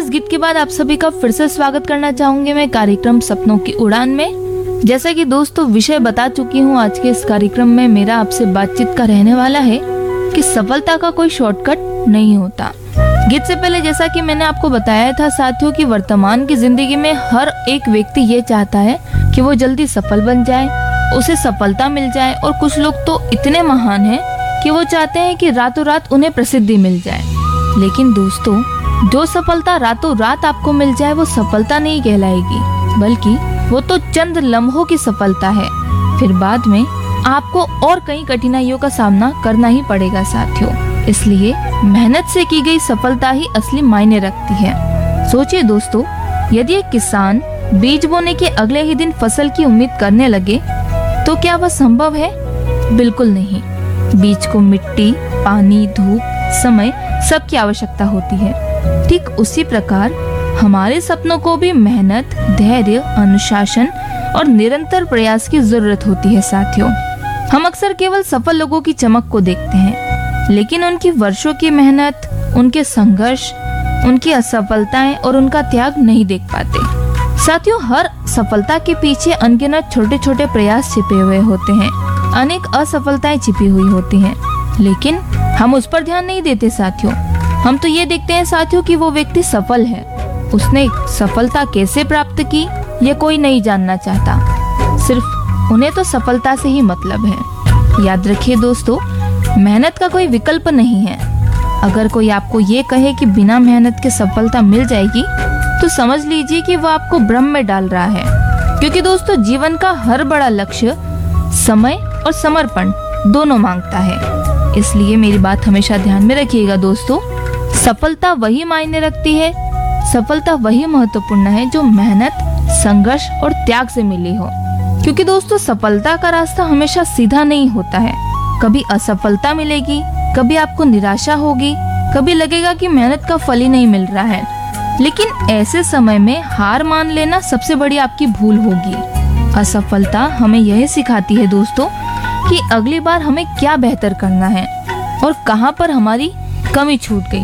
इस गीत के बाद आप सभी का फिर से स्वागत करना चाहूंगी मैं कार्यक्रम सपनों की उड़ान में। जैसा कि दोस्तों विषय बता चुकी हूँ, आज के इस कार्यक्रम में मेरा आपसे बातचीत का रहने वाला है कि सफलता का कोई शॉर्टकट नहीं होता। गीत से पहले जैसा कि मैंने आपको बताया था साथियों कि वर्तमान की जिंदगी में हर एक व्यक्ति ये चाहता है कि वो जल्दी सफल बन जाए, उसे सफलता मिल जाए। और कुछ लोग तो इतने महान हैं कि वो चाहते हैं कि रातों रात उन्हें प्रसिद्धि मिल जाए। लेकिन दोस्तों, जो सफलता रातों रात आपको मिल जाए वो सफलता नहीं कहलाएगी, बल्कि वो तो चंद लम्हों की सफलता है। फिर बाद में आपको और कई कठिनाइयों का सामना करना ही पड़ेगा साथियों। इसलिए मेहनत से की गई सफलता ही असली मायने रखती है। सोचिए दोस्तों, यदि एक किसान बीज बोने के अगले ही दिन फसल की उम्मीद करने लगे तो क्या वह संभव है? बिल्कुल नहीं। बीज को मिट्टी, पानी, धूप, समय सबकी आवश्यकता होती है। ठीक उसी प्रकार हमारे सपनों को भी मेहनत, धैर्य, अनुशासन और निरंतर प्रयास की जरूरत होती है साथियों। हम अक्सर केवल सफल लोगों की चमक को देखते हैं, लेकिन उनकी वर्षों की मेहनत, उनके संघर्ष, उनकी असफलताएं और उनका त्याग नहीं देख पाते। साथियों, हर सफलता के पीछे अनगिनत छोटे छोटे प्रयास छिपे हुए होते हैं, अनेक असफलताएं छिपी हुई होती हैं, लेकिन हम उस पर ध्यान नहीं देते साथियों। हम तो ये देखते हैं साथियों कि वो व्यक्ति सफल है, उसने सफलता कैसे प्राप्त की ये कोई नहीं जानना चाहता। सिर्फ उन्हें तो सफलता से ही मतलब है। याद रखिए दोस्तों, मेहनत का कोई विकल्प नहीं है। अगर कोई आपको ये कहे कि बिना मेहनत के सफलता मिल जाएगी तो समझ लीजिए कि वो आपको भ्रम में डाल रहा है। क्योंकि दोस्तों, जीवन का हर बड़ा लक्ष्य समय और समर्पण दोनों मांगता है। इसलिए मेरी बात हमेशा ध्यान में रखिएगा दोस्तों, सफलता वही मायने रखती है, सफलता वही महत्वपूर्ण है जो मेहनत, संघर्ष और त्याग से मिली हो। क्योंकि दोस्तों, सफलता का रास्ता हमेशा सीधा नहीं होता है। कभी असफलता मिलेगी, कभी आपको निराशा होगी, कभी लगेगा कि मेहनत का फल ही नहीं मिल रहा है। लेकिन ऐसे समय में हार मान लेना सबसे बड़ी आपकी भूल होगी। असफलता हमें यह सिखाती है दोस्तों कि अगली बार हमें क्या बेहतर करना है और कहां पर हमारी कमी छूट गई।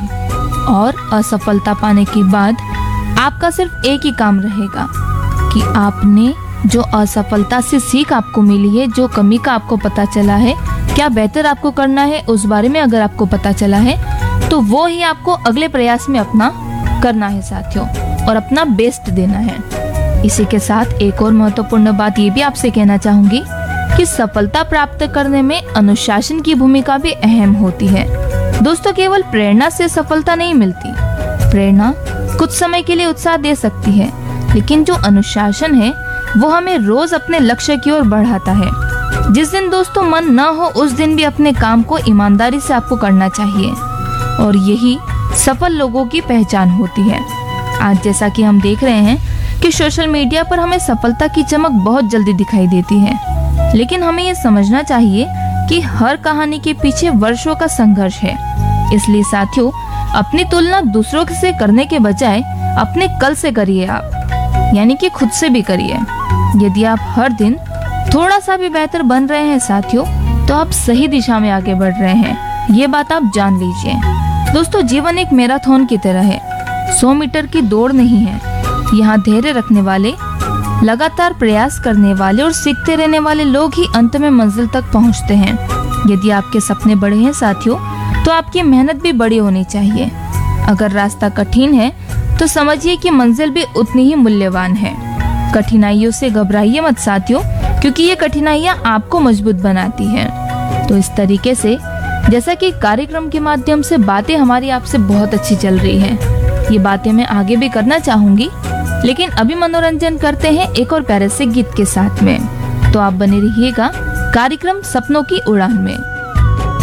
और असफलता पाने के बाद आपका सिर्फ एक ही काम रहेगा कि आपने जो असफलता से सीख आपको मिली है, जो कमी का आपको पता चला है, क्या बेहतर आपको करना है उस बारे में अगर आपको पता चला है तो वो ही आपको अगले प्रयास में अपना करना है साथियों, और अपना बेस्ट देना है। इसी के साथ एक और महत्वपूर्ण बात ये भी आपसे कहना चाहूंगी कि सफलता प्राप्त करने में अनुशासन की भूमिका भी अहम होती है। दोस्तों, केवल प्रेरणा से सफलता नहीं मिलती। प्रेरणा कुछ समय के लिए उत्साह दे सकती है, लेकिन जो अनुशासन है वो हमें रोज अपने लक्ष्य की ओर बढ़ाता है। जिस दिन दोस्तों मन न हो उस दिन भी अपने काम को ईमानदारी से आपको करना चाहिए, और यही सफल लोगों की पहचान होती है। आज जैसा कि हम देख रहे हैं कि सोशल मीडिया पर हमें सफलता की चमक बहुत जल्दी दिखाई देती है, लेकिन हमें ये समझना चाहिए कि हर कहानी के पीछे वर्षों का संघर्ष है। इसलिए साथियों, अपनी तुलना दूसरों से करने के बजाय अपने कल से करिए आप, यानी कि खुद से भी करिए। यदि आप हर दिन थोड़ा सा भी बेहतर बन रहे हैं साथियों, तो आप सही दिशा में आगे बढ़ रहे हैं, ये बात आप जान लीजिए। दोस्तों, जीवन एक मैराथन की तरह है, 100 मीटर की दौड़ नहीं है। यहाँ धैर्य रखने वाले, लगातार प्रयास करने वाले और सीखते रहने वाले लोग ही अंत में मंजिल तक पहुँचते हैं। यदि आपके सपने बड़े हैं साथियों, तो आपकी मेहनत भी बड़ी होनी चाहिए। अगर रास्ता कठिन है तो समझिए कि मंजिल भी उतनी ही मूल्यवान है। कठिनाइयों से घबराइए मत साथियों, क्योंकि ये कठिनाइयाँ आपको मजबूत बनाती हैं। तो इस तरीके से जैसा कि कार्यक्रम के माध्यम से बातें हमारी आपसे बहुत अच्छी चल रही है, ये बातें मैं आगे भी करना चाहूंगी, लेकिन अभी मनोरंजन करते हैं एक और प्यारे से गीत के साथ में। तो आप बने रहिएगा कार्यक्रम सपनों की उड़ान में।